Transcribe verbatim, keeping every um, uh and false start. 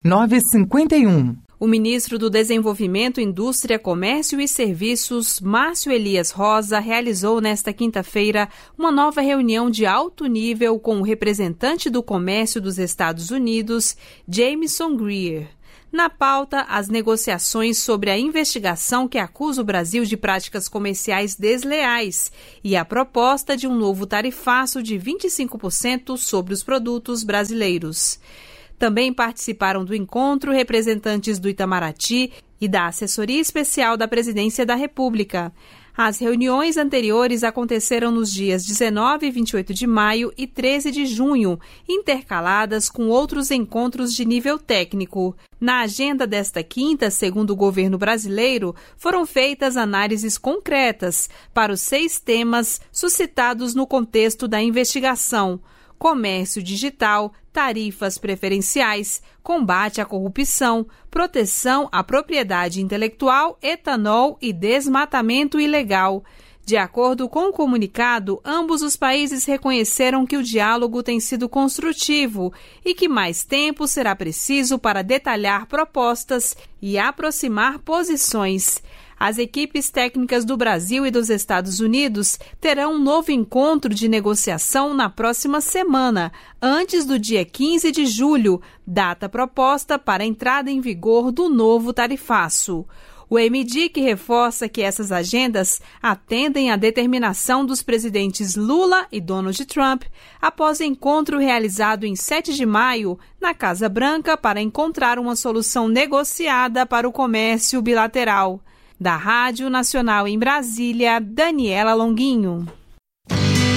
nove cinquenta e um. O ministro do Desenvolvimento, Indústria, Comércio e Serviços, Márcio Elias Rosa, realizou nesta quinta-feira uma nova reunião de alto nível com o representante do comércio dos Estados Unidos, Jameson Greer. Na pauta, as negociações sobre a investigação que acusa o Brasil de práticas comerciais desleais e a proposta de um novo tarifaço de vinte e cinco por cento sobre os produtos brasileiros. Também participaram do encontro representantes do Itamaraty e da Assessoria Especial da Presidência da República. As reuniões anteriores aconteceram nos dias dezenove e vinte e oito de maio e treze de junho, intercaladas com outros encontros de nível técnico. Na agenda desta quinta, segundo o governo brasileiro, foram feitas análises concretas para os seis temas suscitados no contexto da investigação: comércio digital, tarifas preferenciais, combate à corrupção, proteção à propriedade intelectual, etanol e desmatamento ilegal. De acordo com o comunicado, ambos os países reconheceram que o diálogo tem sido construtivo e que mais tempo será preciso para detalhar propostas e aproximar posições. As equipes técnicas do Brasil e dos Estados Unidos terão um novo encontro de negociação na próxima semana, antes do dia quinze de julho, data proposta para a entrada em vigor do novo tarifaço. O M D I C reforça que essas agendas atendem à determinação dos presidentes Lula e Donald Trump após encontro realizado em sete de maio na Casa Branca para encontrar uma solução negociada para o comércio bilateral. Da Rádio Nacional em Brasília, Daniela Longuinho.